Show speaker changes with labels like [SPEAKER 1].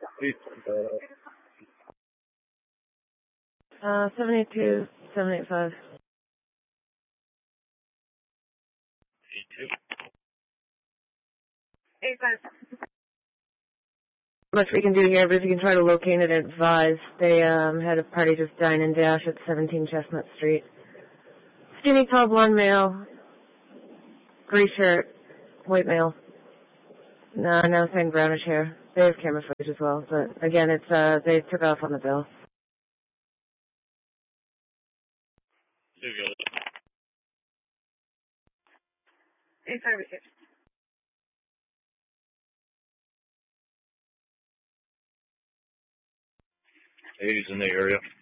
[SPEAKER 1] 782, 785. 85. Much we can do here, but if you can try to locate it, advise. They had a party just dine and dash at 17 Chestnut Street. Skinny, tall, blonde male, gray shirt, white male. No, now saying brownish hair. They have camera footage as well, but again, it's they took off on the bill.
[SPEAKER 2] You got it.
[SPEAKER 1] 856.
[SPEAKER 2] He's in the area.